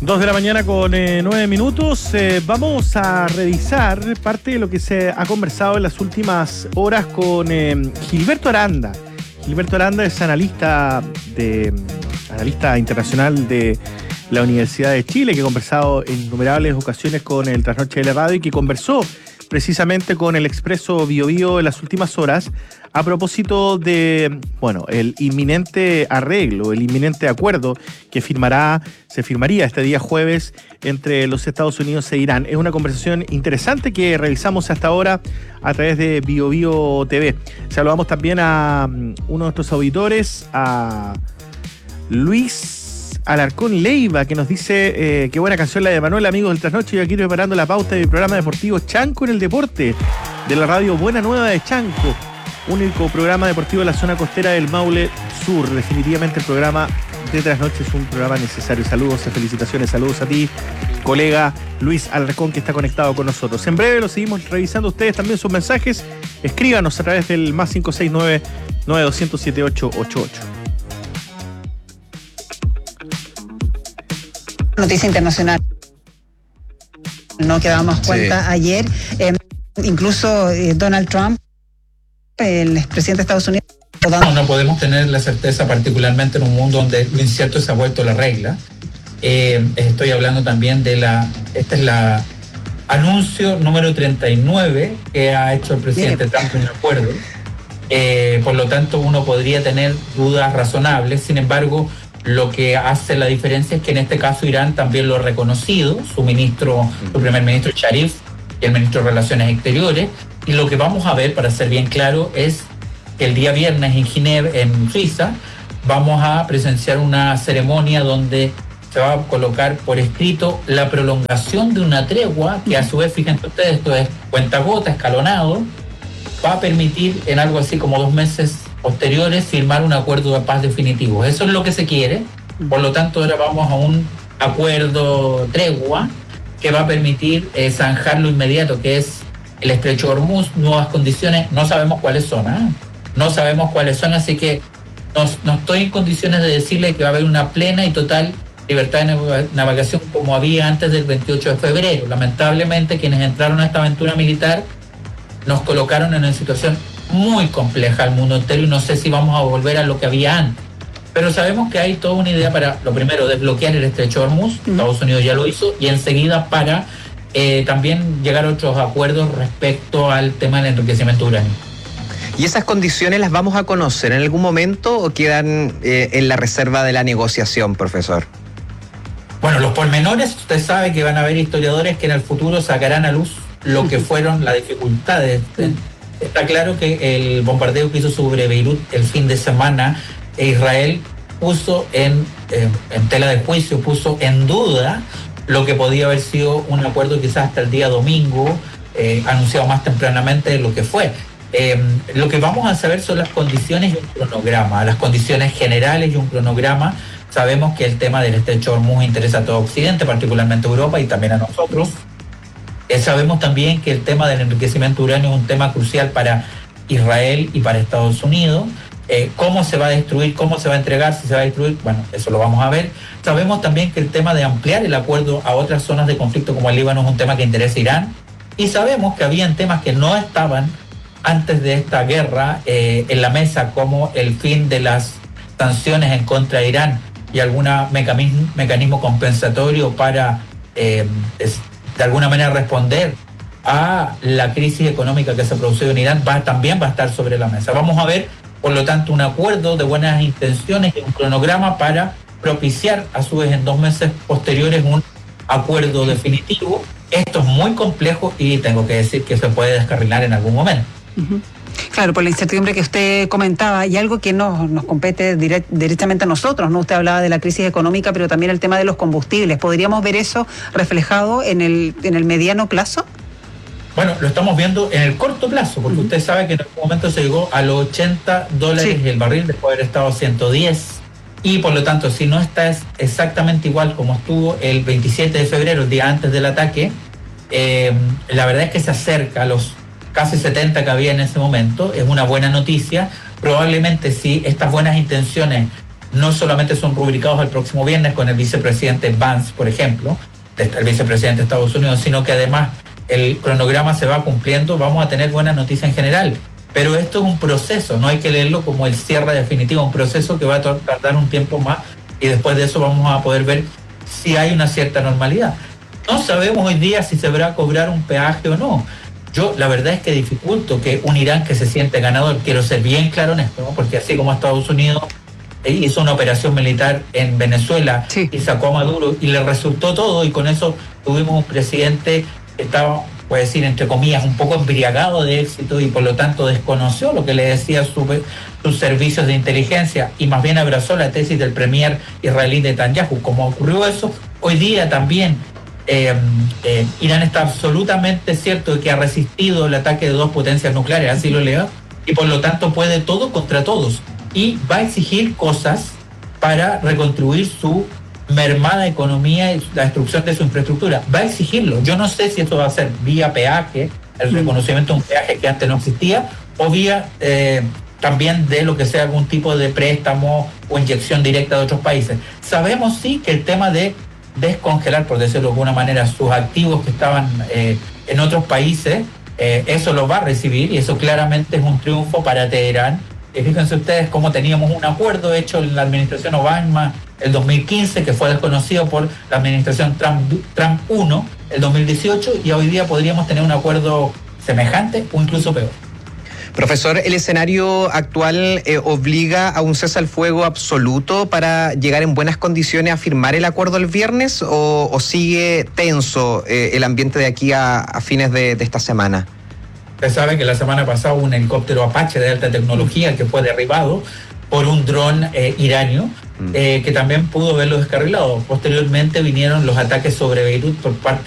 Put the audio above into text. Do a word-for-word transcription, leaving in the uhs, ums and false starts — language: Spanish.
Dos de la mañana con eh, nueve minutos. Eh, vamos a revisar parte de lo que se ha conversado en las últimas horas con eh, Gilberto Aranda. Gilberto Aranda es analista, de, analista internacional de la Universidad de Chile, que ha conversado en innumerables ocasiones con el Trasnoche de la Radio y que conversó precisamente con el Expreso Biobío en las últimas horas a propósito de, bueno, el inminente arreglo, el inminente acuerdo que firmará, se firmaría este día jueves entre los Estados Unidos e Irán. Es una conversación interesante que revisamos hasta ahora a través de Biobío T V. Saludamos también a uno de nuestros auditores, a Luis Alarcón Leiva, que nos dice eh, qué buena canción la de Manuel, amigos del Trasnoche. Yo aquí preparando la pauta del programa deportivo Chanco en el Deporte, de la radio Buena Nueva de Chanco, único programa deportivo de la zona costera del Maule Sur. Definitivamente el programa de Trasnoche es un programa necesario. Saludos y felicitaciones, saludos a ti, colega Luis Alarcón, que está conectado con nosotros. En breve lo seguimos revisando ustedes también sus mensajes. Escríbanos a través del más cinco seis nueve, nueve dos cero siete ocho ocho ocho. Noticia internacional, no que dábamos cuenta sí. ayer, eh, incluso eh, Donald Trump, el expresidente de Estados Unidos. No, no podemos tener la certeza, particularmente en un mundo donde lo incierto se ha vuelto la regla. Eh, estoy hablando también de la, este es la anuncio número treinta y nueve que ha hecho el presidente Bien. Trump en el acuerdo. Eh, por lo tanto, uno podría tener dudas razonables. Sin embargo, lo que hace la diferencia es que en este caso Irán también lo ha reconocido, su ministro, su primer ministro Sharif y el ministro de Relaciones Exteriores. Y lo que vamos a ver, para ser bien claro, es que el día viernes en Ginebra, en Suiza, vamos a presenciar una ceremonia donde se va a colocar por escrito la prolongación de una tregua que, a su vez, fíjense ustedes, esto es cuentagota, escalonado, va a permitir en algo así como dos meses posteriores firmar un acuerdo de paz definitivo. Eso es lo que se quiere. Por lo tanto, ahora vamos a un acuerdo tregua que va a permitir eh, zanjar lo inmediato, que es el estrecho de Hormuz, nuevas condiciones. No sabemos cuáles son, ¿eh? No sabemos cuáles son, así que no, no estoy en condiciones de decirle que va a haber una plena y total libertad de navegación como había antes del veintiocho de febrero. Lamentablemente, quienes entraron a esta aventura militar nos colocaron en una situación muy compleja al mundo entero y no sé si vamos a volver a lo que había antes. Pero sabemos que hay toda una idea para, lo primero, desbloquear el estrecho de Hormuz, mm. Estados Unidos ya lo hizo, y enseguida para eh, también llegar a otros acuerdos respecto al tema del enriquecimiento de uranio. ¿Y esas condiciones las vamos a conocer en algún momento o quedan eh, en la reserva de la negociación, profesor? Bueno, los pormenores, usted sabe que van a haber historiadores que en el futuro sacarán a luz lo que fueron las dificultades. Está claro que el bombardeo que hizo sobre Beirut el fin de semana, Israel puso en, eh, en tela de juicio, puso en duda lo que podía haber sido un acuerdo quizás hasta el día domingo, eh, anunciado más tempranamente de lo que fue. Eh, lo que vamos a saber son las condiciones y un cronograma, las condiciones generales y un cronograma. Sabemos que el tema del estrecho de Hormuz interesa a todo Occidente, particularmente a Europa y también a nosotros. Eh, sabemos también que el tema del enriquecimiento de uranio es un tema crucial para Israel y para Estados Unidos. Eh, ¿Cómo se va a destruir? ¿Cómo se va a entregar? ¿Si se va a destruir? Bueno, eso lo vamos a ver. Sabemos también que el tema de ampliar el acuerdo a otras zonas de conflicto como el Líbano es un tema que interesa a Irán. Y sabemos que habían temas que no estaban antes de esta guerra eh, en la mesa, como el fin de las sanciones en contra de Irán y algún mecanismo, mecanismo compensatorio para eh, es, de alguna manera responder a la crisis económica que se produjo en Irán, va, también va a estar sobre la mesa. Vamos a ver, por lo tanto, un acuerdo de buenas intenciones y un cronograma para propiciar, a su vez, en dos meses posteriores, un acuerdo definitivo. Esto es muy complejo y tengo que decir que se puede descarrilar en algún momento. Uh-huh. Claro, por la incertidumbre que usted comentaba, y algo que nos, nos compete direct, directamente a nosotros, ¿no? Usted hablaba de la crisis económica, pero también el tema de los combustibles. ¿Podríamos ver eso reflejado en el, en el mediano plazo? Bueno, lo estamos viendo en el corto plazo, porque uh-huh. usted sabe que en algún momento se llegó a los ochenta dólares sí. el barril, después de haber estado a ciento diez, y por lo tanto, si no está exactamente igual como estuvo el veintisiete de febrero, el día antes del ataque, eh, la verdad es que se acerca a los casi setenta que había en ese momento. Es una buena noticia. Probablemente si estas buenas intenciones no solamente son rubricados el próximo viernes con el vicepresidente Vance, por ejemplo, el vicepresidente de Estados Unidos, sino que además el cronograma se va cumpliendo, vamos a tener buena noticia en general. Pero esto es un proceso, no hay que leerlo como el cierre definitivo, un proceso que va a tardar un tiempo más y después de eso vamos a poder ver si hay una cierta normalidad. No sabemos hoy día si se va a cobrar un peaje o no. Yo la verdad es que dificulto que un Irán que se siente ganador, quiero ser bien claro en esto, ¿no? Porque así como Estados Unidos hizo una operación militar en Venezuela, sí, y sacó a Maduro y le resultó todo, y con eso tuvimos un presidente que estaba, puede decir, entre comillas, un poco embriagado de éxito y por lo tanto desconoció lo que le decía su, sus servicios de inteligencia y más bien abrazó la tesis del premier israelí Netanyahu. Como ocurrió eso, hoy día también eh, eh, Irán está absolutamente cierto de que ha resistido el ataque de dos potencias nucleares, así lo leo, y por lo tanto puede todo contra todos y va a exigir cosas para reconstruir su mermada economía y la destrucción de su infraestructura. Va a exigirlo. Yo no sé si esto va a ser vía peaje, el reconocimiento de un peaje que antes no existía, o vía eh, también de lo que sea algún tipo de préstamo o inyección directa de otros países. Sabemos sí que el tema de descongelar, por decirlo de alguna manera, sus activos que estaban eh, en otros países, eh, eso lo va a recibir y eso claramente es un triunfo para Teherán. Y fíjense ustedes cómo teníamos un acuerdo hecho en la administración Obama el dos mil quince, que fue desconocido por la administración Trump, Trump uno el dos mil dieciocho, y hoy día podríamos tener un acuerdo semejante o incluso peor. Profesor, ¿el escenario actual eh, obliga a un cese al fuego absoluto para llegar en buenas condiciones a firmar el acuerdo el viernes o, o sigue tenso eh, el ambiente de aquí a, a fines de, de esta semana? Usted sabe que la semana pasada hubo un helicóptero Apache de alta tecnología que fue derribado por un dron eh, iranio eh, que también pudo verlo descarrilado. Posteriormente vinieron los ataques sobre Beirut por parte